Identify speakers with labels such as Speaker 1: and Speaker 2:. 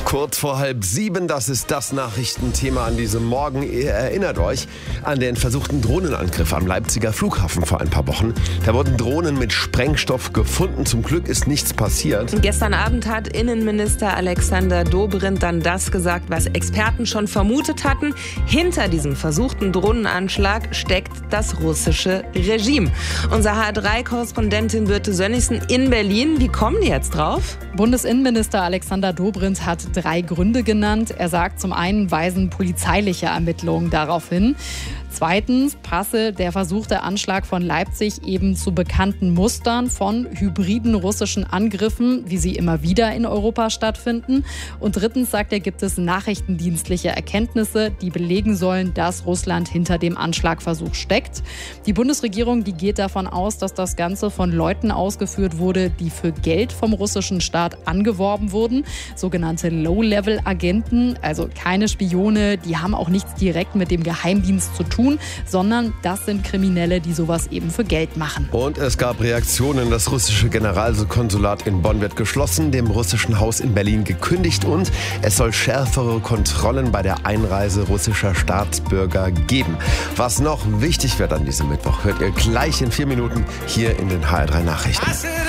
Speaker 1: Kurz vor 6:30, das ist das Nachrichtenthema an diesem Morgen. Ihr erinnert euch an den versuchten Drohnenangriff am Leipziger Flughafen vor ein paar Wochen. Da wurden Drohnen mit Sprengstoff gefunden. Zum Glück ist nichts passiert.
Speaker 2: Gestern Abend hat Innenminister Alexander Dobrindt dann das gesagt, was Experten schon vermutet hatten. Hinter diesem versuchten Drohnenanschlag steckt das russische Regime. Unser HR3-Korrespondentin Birte Sönnigsen in Berlin. Wie kommen die jetzt drauf?
Speaker 3: Bundesinnenminister Alexander Dobrindt hat 3 Gründe genannt. Er sagt, zum einen weisen polizeiliche Ermittlungen darauf hin. Zweitens passe der versuchte Anschlag von Leipzig eben zu bekannten Mustern von hybriden russischen Angriffen, wie sie immer wieder in Europa stattfinden. Und drittens, sagt er, gibt es nachrichtendienstliche Erkenntnisse, die belegen sollen, dass Russland hinter dem Anschlagversuch steckt. Die Bundesregierung, die geht davon aus, dass das Ganze von Leuten ausgeführt wurde, die für Geld vom russischen Staat angeworben wurden. Sogenannte Low-Level-Agenten, also keine Spione, die haben auch nichts direkt mit dem Geheimdienst zu tun, sondern das sind Kriminelle, die sowas eben für Geld machen.
Speaker 1: Und es gab Reaktionen. Das russische Generalkonsulat in Bonn wird geschlossen, dem russischen Haus in Berlin gekündigt und es soll schärfere Kontrollen bei der Einreise russischer Staatsbürger geben. Was noch wichtig wird an diesem Mittwoch, hört ihr gleich in 4 Minuten hier in den HR3 Nachrichten.